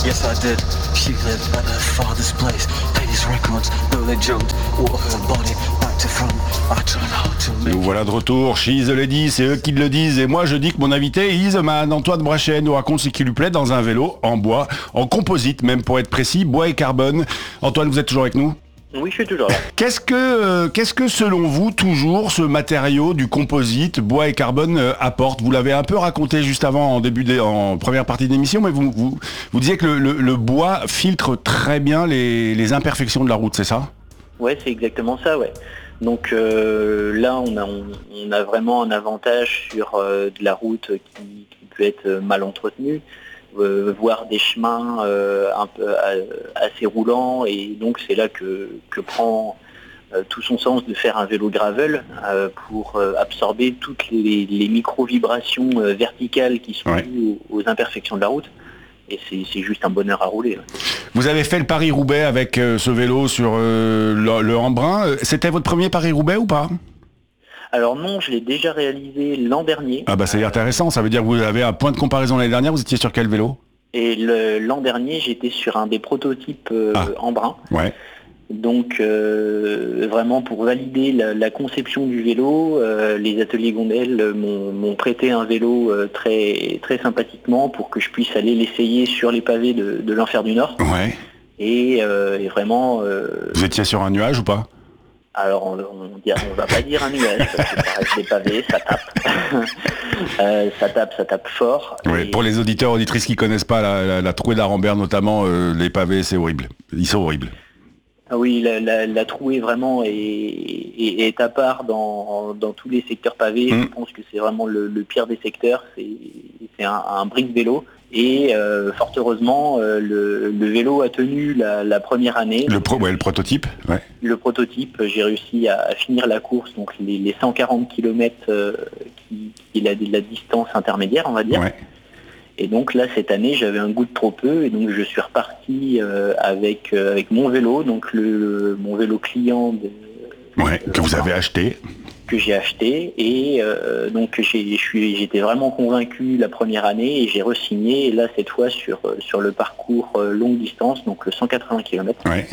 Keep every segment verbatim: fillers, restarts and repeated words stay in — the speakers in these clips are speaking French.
Yes, I did. She lived at her father's place. Paid his records, though they jumped. Wore her body back to front. I tried hard to make. Nous voilà de retour, She's the Lady, c'est eux qui le disent. Et moi je dis que mon invité, is man, Antoine Brachet, nous raconte ce qui lui plaît dans un vélo, en bois, en composite même pour être précis, bois et carbone. Antoine, vous êtes toujours avec nous ? Oui, je suis toujours là. Qu'est-ce que, euh, qu'est-ce que selon vous, toujours, ce matériau du composite, bois et carbone, euh, apporte ? Vous l'avez un peu raconté juste avant, en début des, en première partie d'émission, mais vous, vous, vous disiez que le, le, le bois filtre très bien les, les imperfections de la route, c'est ça ? Ouais, c'est exactement ça, ouais. Donc euh, là, on a, on, on a vraiment un avantage sur euh, de la route qui, qui peut être mal entretenue. Euh, voir des chemins euh, un peu euh, assez roulants, et donc c'est là que, que prend euh, tout son sens de faire un vélo gravel euh, pour euh, absorber toutes les, les micro-vibrations euh, verticales qui sont ouais. dues aux, aux imperfections de la route, et c'est, c'est juste un bonheur à rouler. Ouais. Vous avez fait le Paris-Roubaix avec euh, ce vélo sur euh, le, le Embrun. C'était votre premier Paris-Roubaix ou pas ? Alors non, je l'ai déjà réalisé l'an dernier. Ah bah c'est intéressant, ça veut dire que vous avez un point de comparaison l'année dernière, vous étiez sur quel vélo ? Et le, l'an dernier, j'étais sur un des prototypes euh, ah. Embrun. Ouais. Donc euh, vraiment pour valider la, la conception du vélo, euh, les ateliers Gondel m'ont, m'ont prêté un vélo euh, très, très sympathiquement pour que je puisse aller l'essayer sur les pavés de, de l'Enfer du Nord. Ouais. Et, euh, et vraiment... Euh, vous étiez sur un nuage ou pas ? Alors on, on, dit, on va pas dire un nuage, parce que ça reste des pavés, ça tape. euh, ça tape, ça tape fort. Ouais, et... Pour les auditeurs, auditrices qui connaissent pas la, la, la trouée d'Arambert notamment, euh, les pavés c'est horrible. Ils sont horribles. Ah oui, la, la, la trouée vraiment est, est, est à part dans, dans tous les secteurs pavés. Mmh. Je pense que c'est vraiment le, le pire des secteurs. C'est, c'est un, un brick vélo. Et euh, fort heureusement, euh, le, le vélo a tenu la, la première année. Le, pro, ouais, le prototype ouais. Le prototype, j'ai réussi à, à finir la course, donc les, les cent quarante kilomètres euh, qui, qui est la, la distance intermédiaire, on va dire. Ouais. Et donc là, cette année, j'avais un goût de trop peu, et donc je suis reparti euh, avec, euh, avec mon vélo, donc le, le, mon vélo client de, ouais, euh, que vous avez acheté. Que j'ai acheté, et euh, donc j'ai, je suis, j'étais vraiment convaincu la première année, et j'ai re-signé, et là cette fois sur, sur le parcours euh, longue distance, donc le cent quatre-vingts kilomètres, ouais.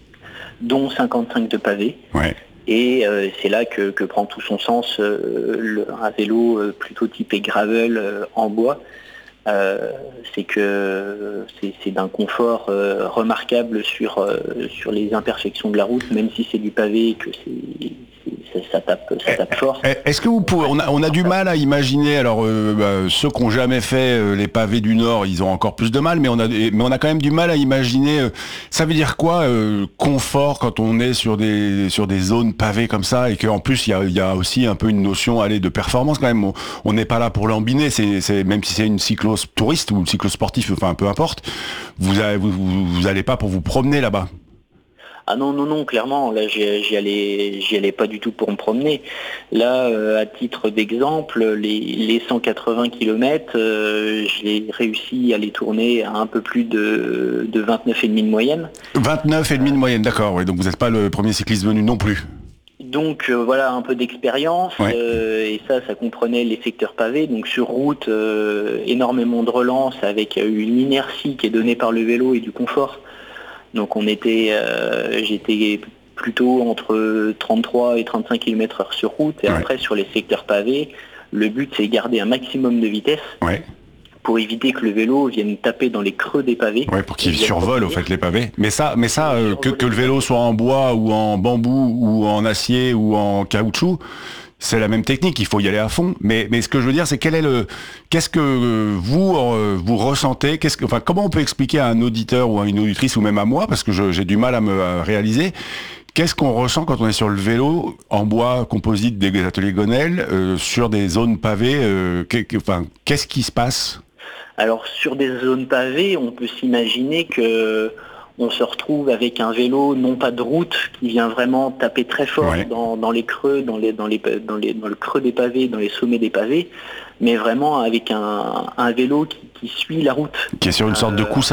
dont cinquante-cinq de pavés. Ouais. Et euh, c'est là que, que prend tout son sens euh, le, un vélo euh, plutôt typé gravel euh, en bois. Euh, c'est que c'est, c'est d'un confort euh, remarquable sur, euh, sur les imperfections de la route, même si c'est du pavé et que c'est, c'est, ça, tape, ça tape fort. Est-ce que vous pouvez, on a, on a du mal à imaginer, alors euh, bah, ceux qui n'ont jamais fait euh, les pavés du Nord, ils ont encore plus de mal, mais on a, mais on a quand même du mal à imaginer, euh, ça veut dire quoi euh, confort quand on est sur des, sur des zones pavées comme ça, et qu'en plus il y a, y a aussi un peu une notion allez, de performance quand même, on n'est pas là pour l'embiner, c'est, c'est, même si c'est une cyclo touriste ou cyclosportif, enfin peu importe, vous allez, vous, vous allez pas pour vous promener là-bas. Ah non, non, non, clairement, là j'y, j'y allais j'y allais pas du tout pour me promener. Là, euh, à titre d'exemple, les, les cent quatre-vingts kilomètres, euh, j'ai réussi à les tourner à un peu plus de, de vingt-neuf virgule cinq de moyenne. vingt-neuf virgule cinq de moyenne, d'accord, oui, donc vous n'êtes pas le premier cycliste venu non plus. Donc euh, voilà, un peu d'expérience, ouais. euh, et ça, ça comprenait les secteurs pavés. Donc sur route, euh, énormément de relance avec euh, une inertie qui est donnée par le vélo et du confort. Donc on était, euh, j'étais plutôt entre trente-trois et trente-cinq kilomètres heure sur route, et ouais. Après sur les secteurs pavés, le but c'est garder un maximum de vitesse. Ouais. Pour éviter que le vélo vienne taper dans les creux des pavés. Oui, pour qu'il survole au fait les pavés. Mais ça, mais ça, euh, que, que le vélo soit en bois ou en bambou ou en acier ou en caoutchouc, c'est la même technique. Il faut y aller à fond. Mais, mais ce que je veux dire, c'est quel est le, qu'est-ce que vous euh, vous ressentez, qu'est-ce que, enfin, comment on peut expliquer à un auditeur ou à une auditrice ou même à moi, parce que je, j'ai du mal à me à réaliser. Qu'est-ce qu'on ressent quand on est sur le vélo en bois composite des ateliers Gonel euh, sur des zones pavées euh, qu'est, enfin, qu'est-ce qui se passe? Alors sur des zones pavées, on peut s'imaginer que on se retrouve avec un vélo non pas de route qui vient vraiment taper très fort ouais. dans, dans les creux, dans, les, dans, les, dans, les, dans le creux des pavés, dans les sommets des pavés, mais vraiment avec un, un vélo qui, qui suit la route. Qui est sur une sorte euh, de coussin d'air ?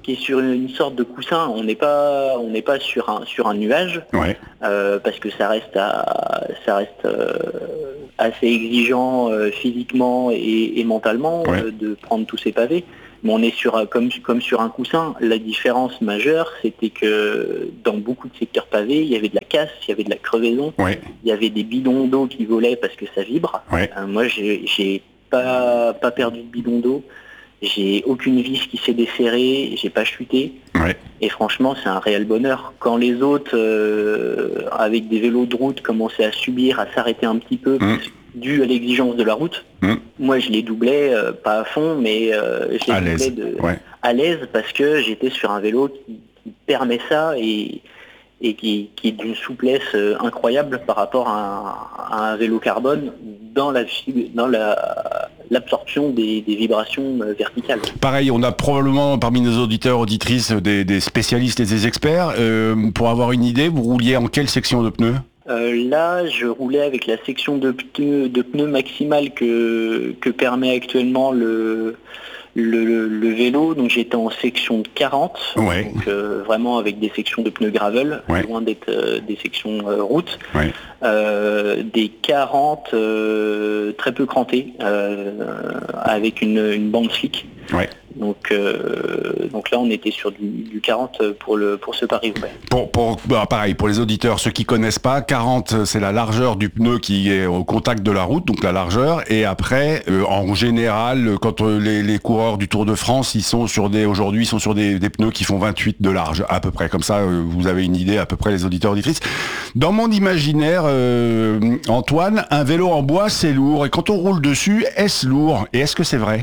qui est sur une sorte de coussin. On n'est pas, on n'est pas sur un sur un nuage, Ouais. euh, parce que ça reste à, ça reste euh, assez exigeant euh, physiquement et, et mentalement Ouais. euh, de prendre tous ces pavés. Mais on est sur un- comme comme sur un coussin. La différence majeure, c'était que dans beaucoup de secteurs pavés, il y avait de la casse, il y avait de la crevaison, Ouais. il y avait des bidons d'eau qui volaient parce que ça vibre. Ouais. Euh, moi, j'ai j'ai pas pas perdu de bidon d'eau. J'ai aucune vis qui s'est desserrée, j'ai pas chuté. Ouais. Et franchement, c'est un réel bonheur. Quand les autres, euh, avec des vélos de route, commençaient à subir, à s'arrêter un petit peu, Mmh. dû à l'exigence de la route, Mmh. moi je les doublais, euh, pas à fond, mais euh, je les À doublais l'aise. de, Ouais. à l'aise parce que j'étais sur un vélo qui, qui permet ça et, et qui, qui est d'une souplesse euh, incroyable par rapport à un, à un vélo carbone dans la dans la l'absorption des, des vibrations euh, verticales. Pareil, on a probablement parmi nos auditeurs, auditrices, des, des spécialistes et des experts. Euh, pour avoir une idée, vous rouliez en quelle section de pneus ? Euh, là, je roulais avec la section de pneus, de pneus maximale que, que permet actuellement le, le, le- le vélo. Donc j'étais en section de quarante, Ouais. donc euh, vraiment avec des sections de pneus gravel, Ouais. loin d'être euh, des sections euh, route. Ouais. Euh, des quarante euh, très peu crantés, euh, avec une, une bande slick. Ouais. Donc, euh, donc là, on était sur du, du quarante pour, le, pour ce Paris-Roubaix. Pour, pour, bah, pareil, pour les auditeurs, ceux qui connaissent pas, quarante, c'est la largeur du pneu qui est au contact de la route, donc la largeur. Et après, euh, en général, quand euh, les, les coureurs du Tour de France, ils sont sur des, aujourd'hui, ils sont sur des, des pneus qui font vingt-huit de large, à peu près. Comme ça, euh, vous avez une idée, à peu près, les auditeurs auditrices. Dans mon imaginaire, euh, Antoine, un vélo en bois, c'est lourd. Et quand on roule dessus, est-ce lourd ? Et est-ce que c'est vrai ?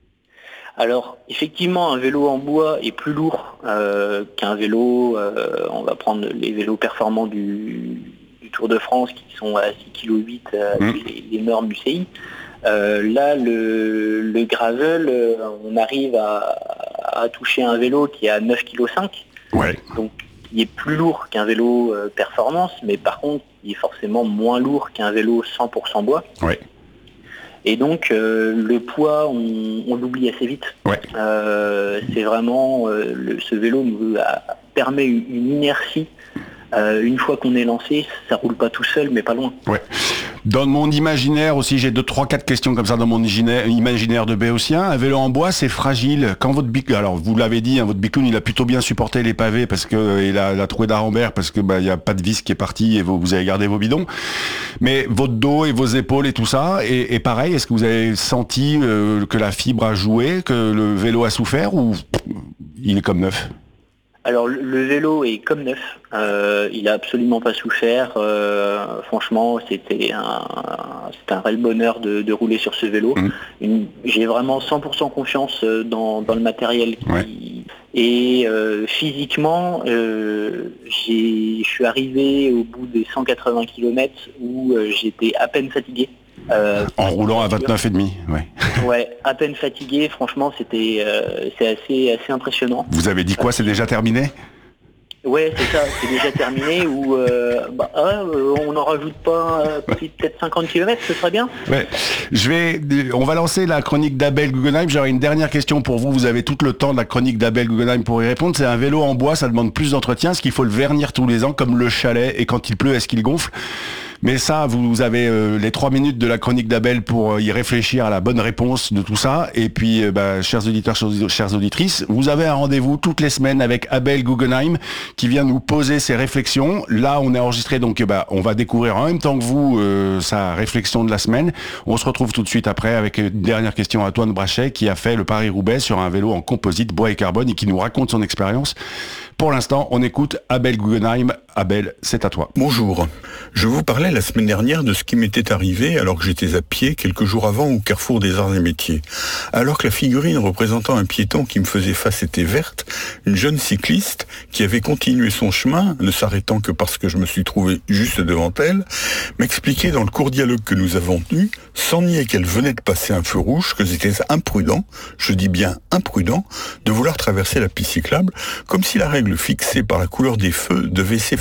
Alors, effectivement, un vélo en bois est plus lourd euh, qu'un vélo, euh, on va prendre les vélos performants du, du Tour de France qui sont à six virgule huit kilos, euh, Mmh. les, les normes U C I. Euh, là, le, le gravel, euh, on arrive à, à toucher un vélo qui est à neuf virgule cinq kilos, Ouais. donc qui est plus lourd qu'un vélo euh, performance, mais par contre, il est forcément moins lourd qu'un vélo cent pour cent bois. Ouais. Et donc euh, le poids, on, on l'oublie assez vite. Ouais. Euh, c'est vraiment euh, le- ce vélo nous a- permet une, une inertie. Euh, une fois qu'on est lancé, ça roule pas tout seul, mais pas loin. Ouais. Dans mon imaginaire aussi, j'ai deux, trois, quatre questions comme ça dans mon imaginaire, imaginaire de Béotien. Un vélo en bois, c'est fragile. Quand votre bic, alors vous l'avez dit, hein, votre bicoune, il a plutôt bien supporté les pavés parce que euh, il a, il a trouvé d'Arambert parce que bah il y a pas de vis qui est parti et vous, vous avez gardé vos bidons. Mais votre dos et vos épaules et tout ça, et, et pareil, est-ce que vous avez senti euh, que la fibre a joué, que le vélo a souffert ou pff, il est comme neuf? Alors le, le vélo est comme neuf, euh, il a absolument pas souffert. Euh, franchement, c'était un, c'était un réel bonheur de, de rouler sur ce vélo. Mmh. Une- j'ai vraiment cent pour cent confiance dans, dans le matériel qui, Ouais. et euh, physiquement, euh, j'ai- je suis arrivé au bout des cent quatre-vingts kilomètres où euh, j'étais à peine fatigué. Euh, En roulant à vingt-neuf et demi, ouais. ouais, à peine fatigué. Franchement, c'était euh, c'est assez assez impressionnant. Vous avez dit quoi? C'est déjà terminé? Ouais, c'est ça, c'est déjà terminé. Ou euh, bah, ah, euh, on n'en rajoute pas euh, peut-être cinquante kilomètres, ce serait bien. Ouais. Je vais, on va lancer la chronique d'Abel Guggenheim. J'aurais une dernière question pour vous. Vous avez tout le temps de la chronique d'Abel Guggenheim pour y répondre. C'est un vélo en bois, ça demande plus d'entretien. Est-ce qu'il faut le vernir tous les ans comme le chalet? Et quand il pleut, est-ce qu'il gonfle? Mais ça, vous avez euh, les trois minutes de la chronique d'Abel pour euh, y réfléchir à la bonne réponse de tout ça. Et puis, euh, bah, chers auditeurs, chers, chères auditrices, vous avez un rendez-vous toutes les semaines avec Abel Guggenheim qui vient nous poser ses réflexions. Là, on est enregistré, donc bah, on va découvrir en même temps que vous euh, sa réflexion de la semaine. On se retrouve tout de suite après avec une dernière question à Antoine Brachet qui a fait le Paris-Roubaix sur un vélo en composite bois et carbone et qui nous raconte son expérience. Pour l'instant, on écoute Abel Guggenheim. Abel, c'est à toi. Bonjour. Je vous parlais la semaine dernière de ce qui m'était arrivé alors que j'étais à pied quelques jours avant au carrefour des Arts et Métiers. Alors que la figurine représentant un piéton qui me faisait face était verte, une jeune cycliste qui avait continué son chemin, ne s'arrêtant que parce que je me suis trouvé juste devant elle, m'expliquait dans le court dialogue que nous avons eu, sans nier qu'elle venait de passer un feu rouge, que c'était imprudent, je dis bien imprudent, de vouloir traverser la piste cyclable, comme si la règle fixée par la couleur des feux devait s'effacer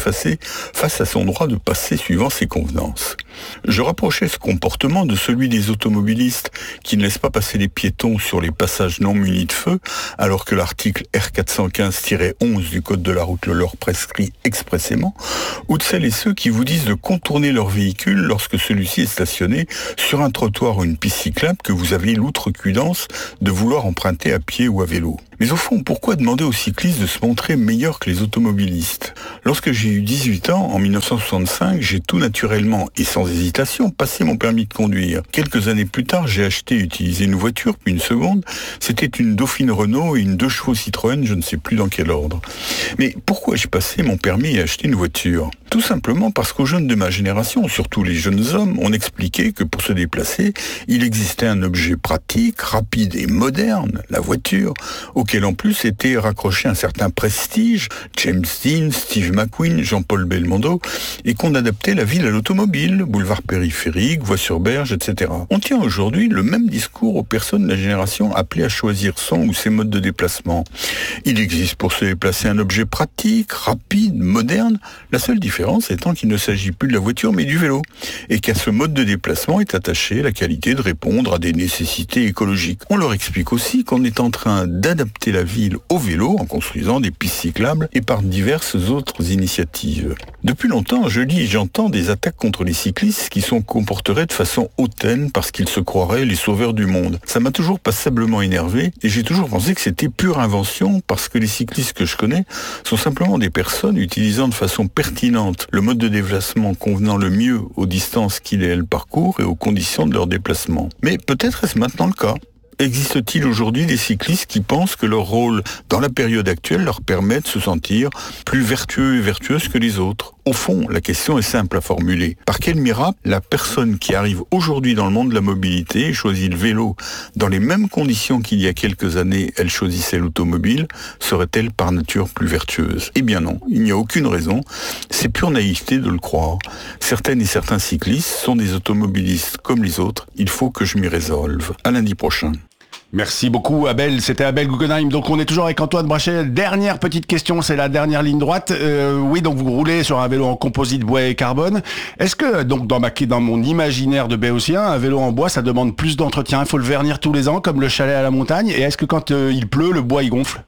s'effacer face à son droit de passer suivant ses convenances. Je rapprochais ce comportement de celui des automobilistes qui ne laissent pas passer les piétons sur les passages non munis de feu, alors que l'article R quatre cent quinze tiret onze du Code de la route le leur prescrit expressément, ou de celles et ceux qui vous disent de contourner leur véhicule lorsque celui-ci est stationné sur un trottoir ou une piste cyclable que vous avez l'outrecuidance de vouloir emprunter à pied ou à vélo. Mais au fond, pourquoi demander aux cyclistes de se montrer meilleurs que les automobilistes ? Lorsque j'ai eu dix-huit ans, en dix-neuf cent soixante-cinq, j'ai tout naturellement et sans hésitation passé mon permis de conduire. Quelques années plus tard, j'ai acheté et utilisé une voiture, puis une seconde. C'était une Dauphine Renault et une deux chevaux Citroën, je ne sais plus dans quel ordre. Mais pourquoi ai-je passé mon permis et acheté une voiture ? Tout simplement parce qu'aux jeunes de ma génération, surtout les jeunes hommes, on expliquait que pour se déplacer, il existait un objet pratique, rapide et moderne, la voiture, auquel en plus était raccroché un certain prestige, James Dean, Steve McQueen, Jean-Paul Belmondo, et qu'on adaptait la ville à l'automobile, boulevard périphérique, voie sur berge, et cetera. On tient aujourd'hui le même discours aux personnes de la génération appelées à choisir son ou ses modes de déplacement. Il existe pour se déplacer un objet pratique, rapide, moderne, la seule différence étant qu'il ne s'agit plus de la voiture mais du vélo, et qu'à ce mode de déplacement est attachée la qualité de répondre à des nécessités écologiques. On leur explique aussi qu'on est en train d'adapter la ville au vélo en construisant des pistes cyclables et par diverses autres initiatives. Depuis longtemps, je lis et j'entends des attaques contre les cyclistes qui se comporteraient de façon hautaine parce qu'ils se croiraient les sauveurs du monde. Ça m'a toujours passablement énervé et j'ai toujours pensé que c'était pure invention parce que les cyclistes que je connais sont simplement des personnes utilisant de façon pertinente le mode de déplacement convenant le mieux aux distances qu'ils et elles parcourent et aux conditions de leur déplacement. Mais peut-être est-ce maintenant le cas ? Existe-t-il aujourd'hui des cyclistes qui pensent que leur rôle dans la période actuelle leur permet de se sentir plus vertueux et vertueuses que les autres ? Au fond, la question est simple à formuler. Par quel miracle la personne qui arrive aujourd'hui dans le monde de la mobilité et choisit le vélo dans les mêmes conditions qu'il y a quelques années, elle choisissait l'automobile, serait-elle par nature plus vertueuse ? Eh bien non, il n'y a aucune raison. C'est pure naïveté de le croire. Certaines et certains cyclistes sont des automobilistes comme les autres. Il faut que je m'y résolve. À lundi prochain. Merci beaucoup Abel, c'était Abel Guggenheim. Donc on est toujours avec Antoine Brachet. Dernière petite question, c'est la dernière ligne droite. Euh, oui, donc vous roulez sur un vélo en composite bois et carbone. Est-ce que, donc dans, ma, dans mon imaginaire de béotien, un vélo en bois, ça demande plus d'entretien? Il faut le vernir tous les ans, comme le chalet à la montagne. Et est-ce que quand euh, il pleut, le bois il gonfle?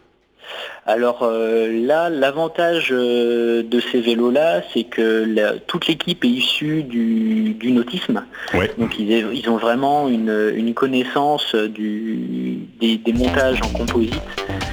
Alors euh, là, l'avantage euh, de ces vélos-là, c'est que la, toute l'équipe est issue du, du nautisme. Ouais. Donc ils, ils ont vraiment une, une connaissance du, des, des montages en composite.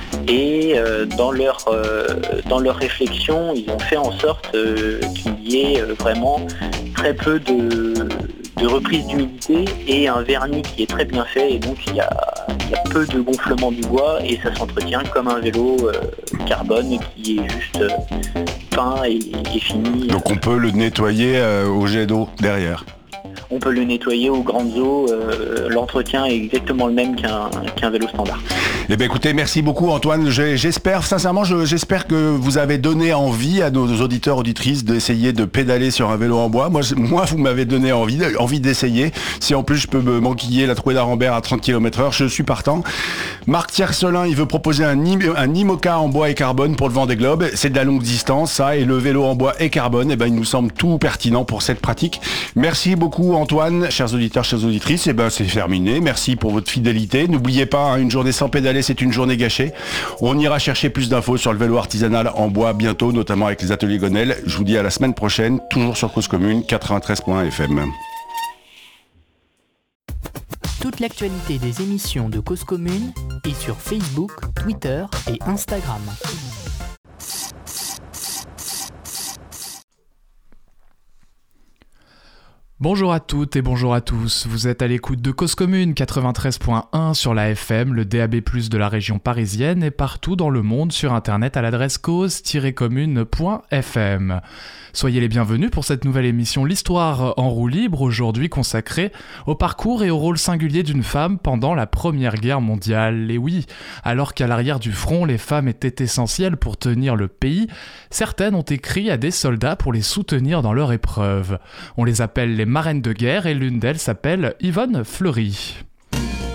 Et euh, dans, leur, euh, dans leur réflexion, ils ont fait en sorte euh, qu'il y ait euh, vraiment très peu de, de reprise d'humidité et un vernis qui est très bien fait. Et donc il y a, il y a peu de gonflement du bois et ça s'entretient comme un vélo euh, carbone qui est juste euh, peint et, et fini. Donc on peut le nettoyer euh, au jet d'eau derrière. On peut le nettoyer aux grandes eaux. Euh, l'entretien est exactement le même qu'un, qu'un vélo standard. Eh bien écoutez, merci beaucoup Antoine. J'espère, sincèrement, je, j'espère que vous avez donné envie à nos auditeurs, auditrices d'essayer de pédaler sur un vélo en bois. Moi, moi vous m'avez donné envie, envie d'essayer. Si en plus je peux me manquiller la trouée d'Arambert à trente kilomètres heure, je suis partant. Marc Tiercelin, il veut proposer un, un IMOCA en bois et carbone pour le Vendée Globe. C'est de la longue distance, ça, et le vélo en bois et carbone, eh ben, il nous semble tout pertinent pour cette pratique. Merci beaucoup Antoine, chers auditeurs, chères auditrices. Eh ben, c'est terminé. Merci pour votre fidélité. N'oubliez pas, hein, une journée sans pédaler, c'est une journée gâchée. On ira chercher plus d'infos sur le vélo artisanal en bois bientôt, notamment avec les ateliers Gonel. Je vous dis à la semaine prochaine, toujours sur Cause Commune, quatre-vingt-treize point F M. Toute l'actualité des émissions de Cause Commune est sur Facebook, Twitter et Instagram. Bonjour à toutes et bonjour à tous, vous êtes à l'écoute de Cause Commune quatre-vingt-treize point un sur la F M, le D A B plus, de la région parisienne et partout dans le monde sur internet à l'adresse cause tiret commune point f m. Soyez les bienvenus pour cette nouvelle émission L'Histoire en roue libre, aujourd'hui consacrée au parcours et au rôle singulier d'une femme pendant la Première Guerre mondiale. Et oui, alors qu'à l'arrière du front, les femmes étaient essentielles pour tenir le pays, certaines ont écrit à des soldats pour les soutenir dans leur épreuve. On les appelle les marraines de guerre et l'une d'elles s'appelle Yvonne Fleury.